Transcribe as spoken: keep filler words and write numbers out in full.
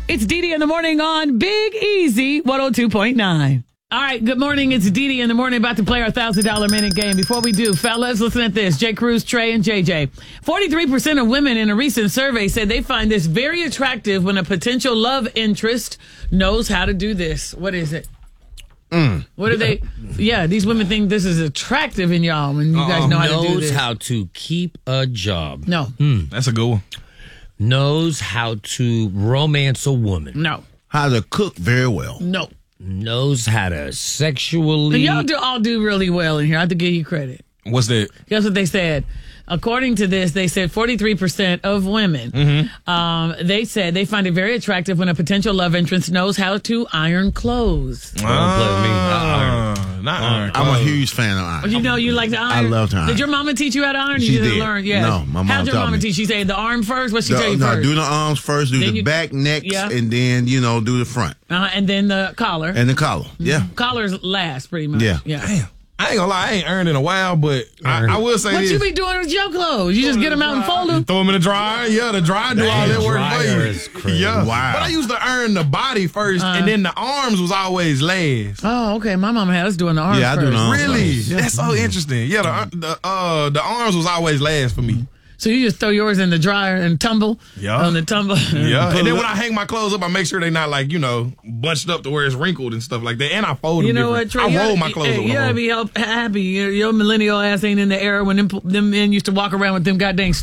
It's Dee Dee in the morning on Big Easy one oh two point nine. All right, good morning. It's Dee Dee in the morning, about to play our one thousand dollars minute game. Before we do, fellas, listen at this. J. Cruz, Trey, and J J. forty-three percent of women in a recent survey said they find this very attractive when a potential love interest knows how to do this. What is it? Mm. What are they? Yeah, these women think this is attractive in y'all when you guys know how to do this. Knows how to keep a job. No. Mm, that's a good one. Knows how to romance a woman. No. How to cook very well. No. Knows how to sexually. Y'all do all do really well in here. I have to give you credit. What's that? Guess what they said? According to this, they said forty-three percent of women, mm-hmm. um, they said they find it very attractive when a potential love interest knows how to iron clothes. Don't play with me. I Uh, not iron. I'm a huge fan of iron. You know you like to iron? I love to iron. Did your mama teach you how to iron? She you didn't did. learn? Yeah. No, my mom How'd your taught mama me. teach? She said the arm first? What'd she The- tell you no, first? do the arms first, do Then the you- back, necks, Yeah. and then, you know, do the front. Uh, and then the collar. And the collar. Yeah. Collars last, pretty much. Yeah. yeah. Damn. I ain't gonna lie, I ain't earned in a while, but I, I will say What this. you be doing with your clothes? You just get them out and fold them? Throw them in the dryer. Yeah, the dryer do all that work for dryer you. is crazy. Yeah. Wow. But I used to earn the body first, Uh-huh. and then the arms was always last. Oh, okay. My mama had us doing the arms Yeah, I first. do the arms. Really? first. That's so interesting. Yeah, the the uh the arms was always last for me. So you just throw yours in the dryer and tumble Yeah. on the tumble. Yeah. Pull And then it when up. I hang my clothes up, I make sure they're not like, you know, bunched up to where it's wrinkled and stuff like that. And I fold You them know what, different. Trey? I roll you my gotta- clothes hey, up. You gotta be help, happy. Your, your millennial ass ain't in the era when them, them men used to walk around with them goddamn